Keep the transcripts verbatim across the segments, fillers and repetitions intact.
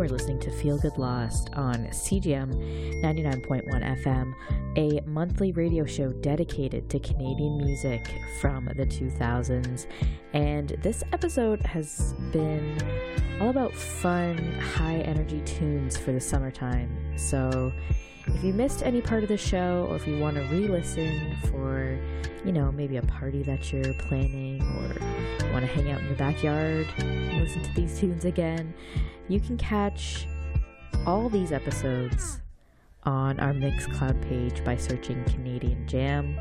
are listening to Feel Good Lost on C G M ninety-nine point one F M, a monthly radio show dedicated to Canadian music from the two thousands. And this episode has been all about fun, high-energy tunes for the summertime. So if you missed any part of the show, or if you want to re-listen for, you know, maybe a party that you're planning, or you want to hang out in your backyard and listen to these tunes again, you can catch all these episodes on our Mixcloud page by searching Canadian Jam.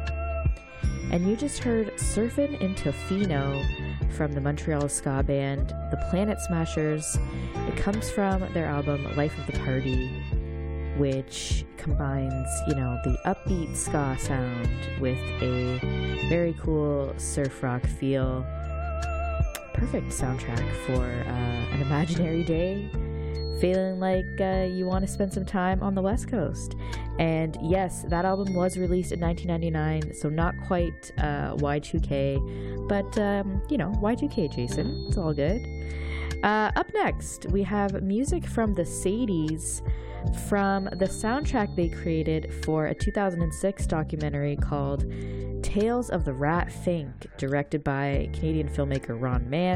And you just heard Surfin' into Fino from the Montreal ska band The Planet Smashers. It comes from their album Life of the Party, which combines, you know, the upbeat ska sound with a very cool surf rock feel. Perfect soundtrack for uh, an imaginary day, feeling like uh, you want to spend some time on the West Coast. And yes, that album was released in nineteen ninety-nine, so not quite uh, Y two K, but, um, you know, Y two K, Jason. It's all good. Uh, up next, we have music from the Sadies, from the soundtrack they created for a two thousand six documentary called Tales of the Rat Fink, directed by Canadian filmmaker Ron Mann.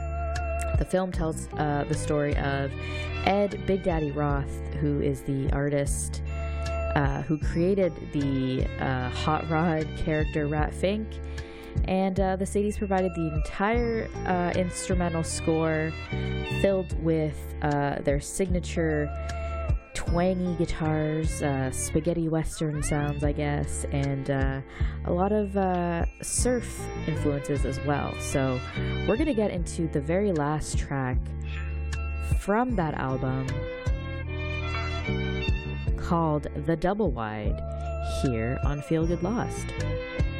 The film tells uh, the story of Ed Big Daddy Roth, who is the artist uh, who created the uh, Hot Rod character Rat Fink. And uh, the Sadies provided the entire uh, instrumental score filled with uh, their signature twangy guitars, uh, spaghetti western sounds, I guess, and uh, a lot of uh, surf influences as well. So we're going to get into the very last track from that album, called The Double Wide, here on Feel Good Lost.